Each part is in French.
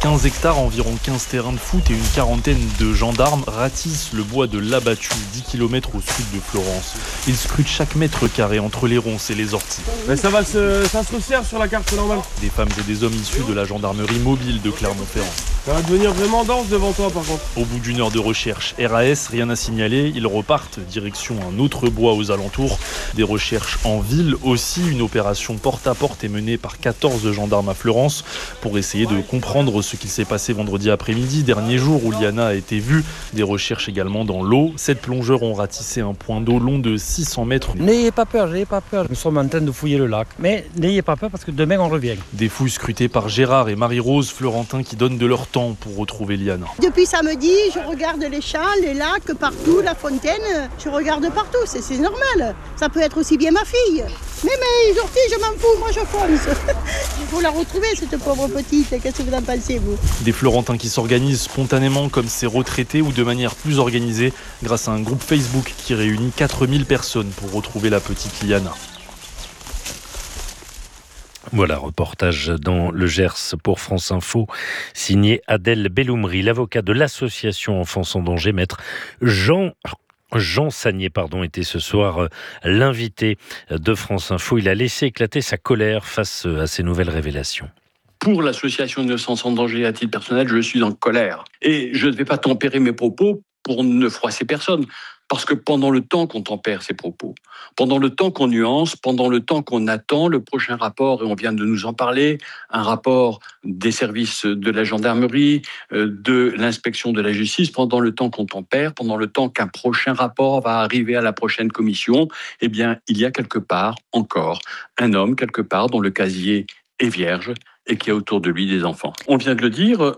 15 hectares, environ 15 terrains de foot et une quarantaine de gendarmes ratissent le bois de l'Abattu, 10 km au sud de Florence. Ils scrutent chaque mètre carré entre les ronces et les orties. Mais ça se resserre sur la carte normale. Des femmes et des hommes issus de la gendarmerie mobile de Clermont-Ferrand. Ça va devenir vraiment dense devant toi par contre. Au bout d'une heure de recherche, RAS, rien à signaler, ils repartent direction un autre bois aux alentours. Des recherches en ville aussi, une opération porte-à-porte est menée par 14 gendarmes à Florence pour essayer de comprendre ce qui s'est passé vendredi après-midi, dernier jour où Liana a été vue. Des recherches également dans l'eau. 7 plongeurs ont ratissé un point d'eau long de 600 mètres. N'ayez pas peur. Nous sommes en train de fouiller le lac. Mais n'ayez pas peur parce que demain on revient. Des fouilles scrutées par Gérard et Marie-Rose Florentin qui donnent de leur temps pour retrouver Liana. Depuis samedi, je regarde les champs, les lacs, partout, la fontaine. Je regarde partout, c'est normal. Ça peut être aussi bien ma fille. Mais les orties, je m'en fous, moi je fonce. Il faut la retrouver, cette pauvre petite. Qu'est-ce que vous en pensez, vous ? Des Florentins qui s'organisent spontanément comme ces retraités ou de manière plus organisée grâce à un groupe Facebook qui réunit 4000 personnes pour retrouver la petite Liana. Voilà, reportage dans le Gers pour France Info, signé Adèle Belloumri, l'avocat de l'association Enfants en danger, maître Jean Sagnier, était ce soir l'invité de France Info. Il a laissé éclater sa colère face à ces nouvelles révélations. Pour l'association Innocence en danger à titre personnel, je suis en colère. Et je ne vais pas tempérer mes propos pour ne froisser personne. Parce que pendant le temps qu'on tempère ces propos, pendant le temps qu'on nuance, pendant le temps qu'on attend le prochain rapport, et on vient de nous en parler, un rapport des services de la gendarmerie, de l'inspection de la justice, pendant le temps qu'on tempère, pendant le temps qu'un prochain rapport va arriver à la prochaine commission, eh bien, il y a quelque part encore un homme, quelque part, dont le casier est vierge et qui a autour de lui des enfants. On vient de le dire,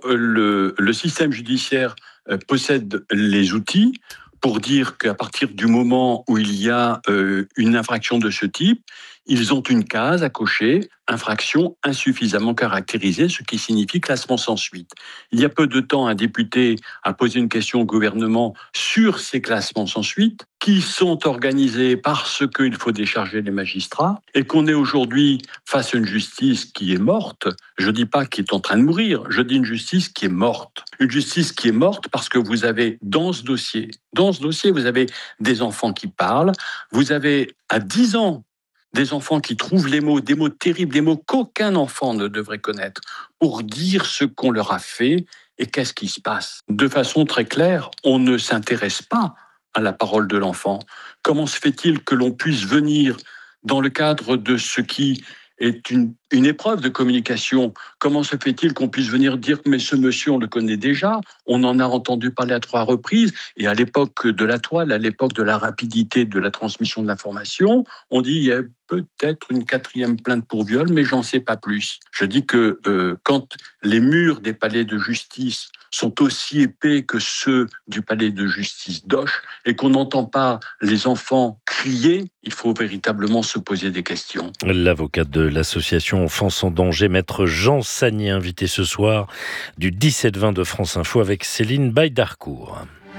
le système judiciaire possède les outils pour dire qu'à partir du moment où il y a une infraction de ce type, ils ont une case à cocher, infraction insuffisamment caractérisée, ce qui signifie classement sans suite. Il y a peu de temps, un député a posé une question au gouvernement sur ces classements sans suite, qui sont organisés parce qu'il faut décharger les magistrats, et qu'on est aujourd'hui face à une justice qui est morte. Je ne dis pas qui est en train de mourir, je dis une justice qui est morte. Une justice qui est morte parce que vous avez dans ce dossier, vous avez des enfants qui parlent, vous avez à 10 ans, des enfants qui trouvent les mots, des mots terribles, des mots qu'aucun enfant ne devrait connaître, pour dire ce qu'on leur a fait et qu'est-ce qui se passe. De façon très claire, on ne s'intéresse pas à la parole de l'enfant. Comment se fait-il que l'on puisse venir dans le cadre de ce qui est une épreuve de communication? Comment se fait-il qu'on puisse venir dire « mais ce monsieur, on le connaît déjà, on en a entendu parler à 3 reprises » et à l'époque de la toile, à l'époque de la rapidité de la transmission de l'information, on dit « il y a peut-être une 4e plainte pour viol, mais j'en sais pas plus ». Je dis que quand les murs des palais de justice sont aussi épais que ceux du palais de justice d'Auch et qu'on n'entend pas les enfants crier, il faut véritablement se poser des questions. L'avocat de l'association Enfants en danger, maître Jean Sagnier, invité ce soir du 17-20 de France Info avec Céline Baye-Darcourt.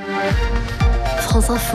France Info,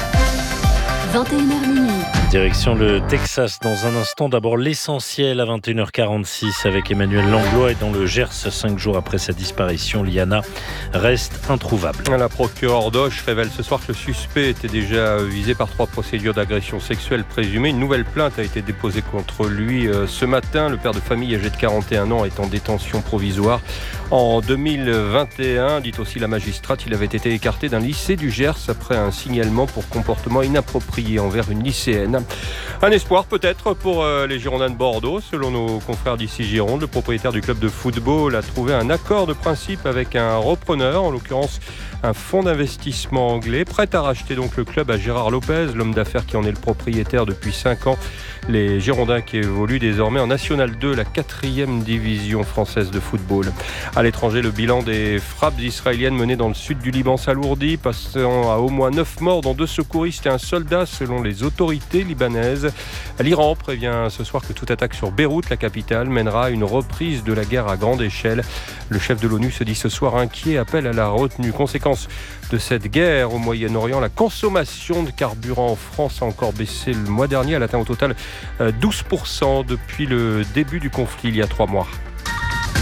21h minuit. Direction le Texas dans un instant. D'abord l'essentiel à 21h46 avec Emmanuel Langlois, et dans le Gers, 5 jours après sa disparition, Liana reste introuvable. La procureure d'Auch révèle ce soir que le suspect était déjà visé par 3 procédures d'agression sexuelle présumée. Une nouvelle plainte a été déposée contre lui ce matin. Le père de famille âgé de 41 ans est en détention provisoire. En 2021, dit aussi la magistrate, il avait été écarté d'un lycée du Gers après un signalement pour comportement inapproprié envers une lycéenne. Un espoir peut-être pour les Girondins de Bordeaux. Selon nos confrères d'ici Gironde, le propriétaire du club de football a trouvé un accord de principe avec un repreneur, en l'occurrence un fonds d'investissement anglais, prêt à racheter donc le club à Gérard Lopez, l'homme d'affaires qui en est le propriétaire depuis 5 ans. Les Girondins qui évoluent désormais en National 2, la 4e division française de football. À l'étranger, le bilan des frappes israéliennes menées dans le sud du Liban s'alourdit, passant à au moins 9 morts, dont 2 secouristes et un soldat selon les autorités libanaises. L'Iran prévient ce soir que toute attaque sur Beyrouth, la capitale, mènera à une reprise de la guerre à grande échelle. Le chef de l'ONU se dit ce soir inquiet, appelle à la retenue. Conséquence de cette guerre au Moyen-Orient, la consommation de carburant en France a encore baissé le mois dernier. Elle atteint au total 12% depuis le début du conflit il y a 3 mois.